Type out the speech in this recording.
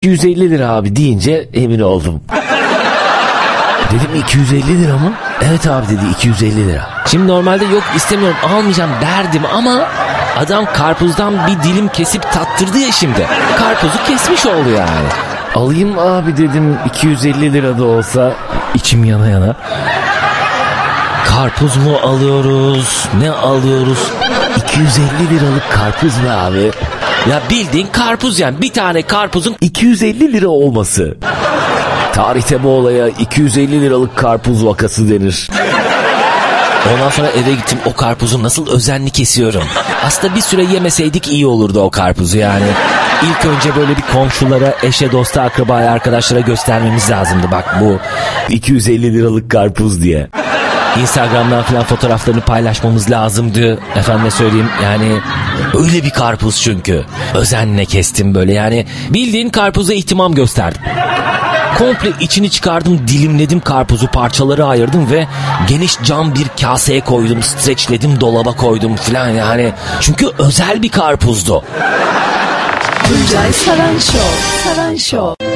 250 lira abi deyince emin oldum. Dedim 250 lira mı? Evet abi dedi 250 lira. Şimdi normalde yok istemiyorum almayacağım derdim ama adam karpuzdan bir dilim kesip tattırdı ya şimdi. Karpuzu kesmiş oldu yani. Alayım abi dedim 250 lira da olsa içim yana yana. Karpuz mu alıyoruz? Ne alıyoruz? 250 liralık karpuz mu abi? Ya bildiğin karpuz yani. Bir tane karpuzun 250 lira olması. Tarihte bu olaya 250 liralık karpuz vakası denir. Ondan sonra eve gittim, o karpuzu nasıl özenli kesiyorum. Aslında bir süre yemeseydik iyi olurdu o karpuzu yani. İlk önce böyle bir komşulara, eşe, dosta, akrabaya, arkadaşlara göstermemiz lazımdı. Bak bu 250 liralık karpuz diye. Instagram'dan falan fotoğraflarını paylaşmamız lazımdı. Efendime söyleyeyim yani öyle bir karpuz çünkü. Özenle kestim böyle yani bildiğin karpuza ihtimam gösterdim. Komple içini çıkardım, dilimledim karpuzu, parçalara ayırdım ve geniş cam bir kaseye koydum, streçledim, dolaba koydum falan yani. Çünkü özel bir karpuzdu. Tuncay Saran Show.